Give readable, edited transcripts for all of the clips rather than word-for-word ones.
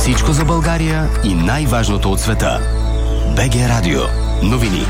Всичко за България и най-важното от света. БГ Радио. Новини.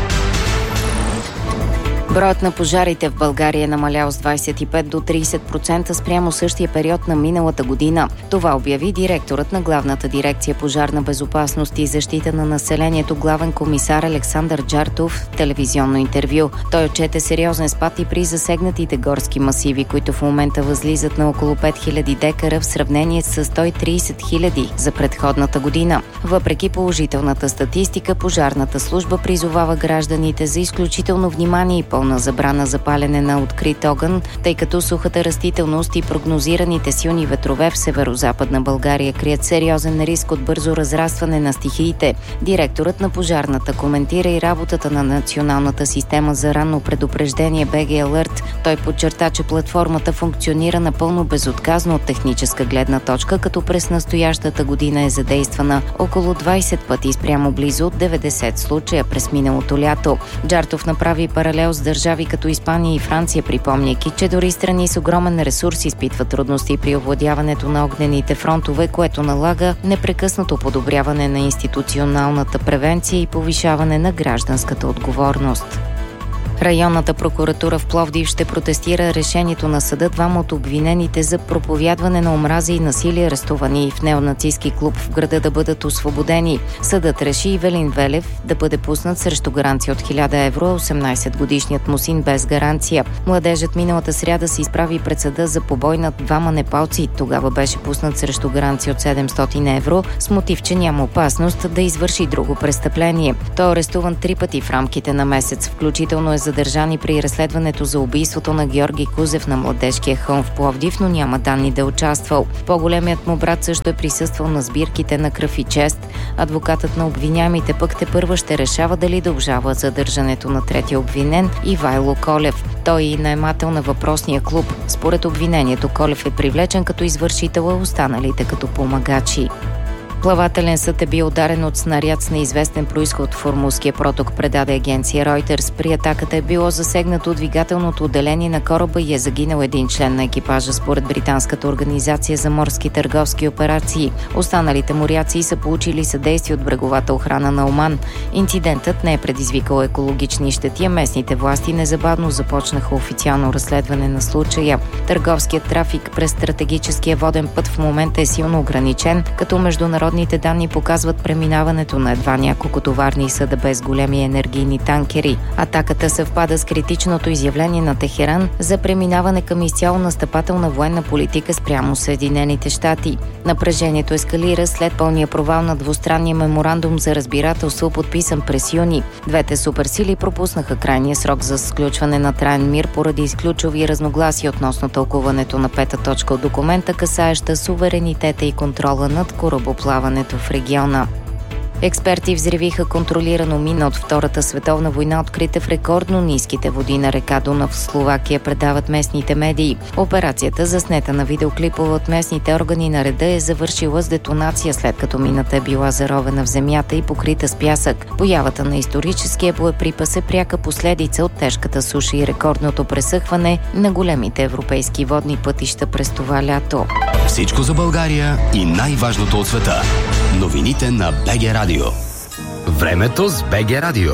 Броят на пожарите в България е намалял с 25 до 30% спрямо същия период на миналата година. Това обяви директорът на Главната дирекция пожарна безопасност и защита на населението главен комисар Александър Джартов в телевизионно интервю. Той отчете сериозен спад и при засегнатите горски масиви, които в момента възлизат на около 5000 декара в сравнение с 130 000 за предходната година. Въпреки положителната статистика, пожарната служба призовава гражданите за изключително внимание и пълна забрана за палене на открит огън, тъй като сухата растителност и прогнозираните силни ветрове в северо-западна България крият сериозен риск от бързо разрастване на стихиите. Директорът на пожарната коментира и работата на Националната система за ранно предупреждение БГ Алърт. Той подчерта, че платформата функционира напълно безотказно от техническа гледна точка, като през настоящата година е задействана около 20 пъти спрямо близо 90 случая през миналото лято. Джартов направи паралел с държави като Испания и Франция, припомняйки, че дори страни с огромен ресурс изпитват трудности при овладяването на огнените фронтове, което налага непрекъснато подобряване на институционалната превенция и повишаване на гражданската отговорност. Районната прокуратура в Пловдив ще протестира решението на съда двама от обвинените за проповядване на омраза и насилие, арестувани в неонацистки клуб в града, да бъдат освободени. Съдът реши Ивелин Велев да бъде пуснат срещу гаранция от 1000 евро, 18-годишният му син без гаранция. Младежът миналата сряда се изправи пред съда за побой над двама непалци. Тогава беше пуснат срещу гаранция от 700 евро с мотив, че няма опасност да извърши друго престъпление. Той е арестуван 3 пъти в рамките на месец, включително е задържани при разследването за убийството на Георги Кузев на Младежкия хълм в Пловдив, но няма данни да е участвал. По-големият му брат също е присъствал на сбирките на Кръв и чест. Адвокатът на обвиняемите пък тепърва ще решава дали да обжалва задържането на третия обвинен Ивайло Колев. Той е наемател на въпросния клуб. Според обвинението Колев е привлечен като извършител, а останалите като помагачи. Плавателен съд е бил ударен от снаряд с неизвестен произход в Ормузския проток, предаде агенция Reuters. При атаката е било засегнато двигателното отделение на кораба и е загинал един член на екипажа, според британската организация за морски търговски операции. Останалите моряци са получили съдействие от бреговата охрана на Оман. Инцидентът не е предизвикал екологични щети, а местните власти незабавно започнаха официално разследване на случая. Търговският трафик през стратегическия воден път в момента е силно ограничен, като международните данни показват преминаването на едва няколко товарни съда без големи енергийни танкери. Атаката съвпада с критичното изявление на Техеран за преминаване към изцяло настъпателна военна политика спрямо Съединените щати. Напрежението ескалира след пълния провал на двустранния меморандум за разбирателство, подписан през юни. Двете суперсили пропуснаха крайния срок за сключване на траен мир поради ключови разногласия относно тълкуването на 5-та точка от документа, касаеща суверенитета и контрола над корабоплаването в региона. Експерти взривиха контролирано мина от Втората световна война, открита в рекордно ниските води на река Дунав в Словакия, предават местните медии. Операцията, заснета на видеоклипове от местните органи на реда, е завършила с детонация, след като мината е била заровена в земята и покрита с пясък. Появата на историческия боеприпас е пряка последица от тежката суша и рекордното пресъхване на големите европейски водни пътища през това лято. Всичко за България и най-важното от света. Новините на БГ Радио. Времето с БГ Радио.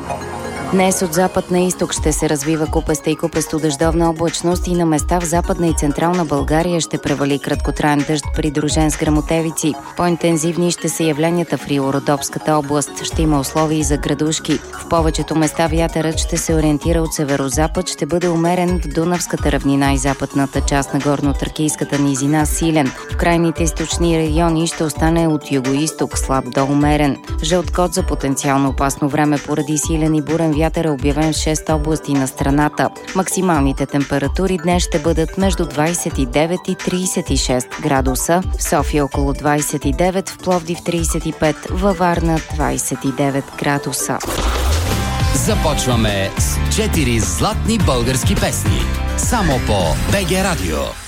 Днес от запад на изток ще се развива купеста и купесто-дъждовна облачност и на места в Западна и Централна България ще превали краткотраен дъжд, придружен с гръмотевици. По-интензивни ще са явленията в Рило-Родопската област. Ще има условия и за градушки. В повечето места вятърът ще се ориентира от северозапад, ще бъде умерен в Дунавската равнина и западната част на горно-тракийската низина силен. В крайните източни райони ще остане от юго-изток слаб до умерен. Жълт код за потенциално опасно време поради силен и бурен вятър е обявен в 6 области на страната. Максималните температури днес ще бъдат между 29 и 36 градуса. В София около 29, в Пловдив 35, във Варна 29 градуса. Започваме с 4 златни български песни. Само по БГ Радио.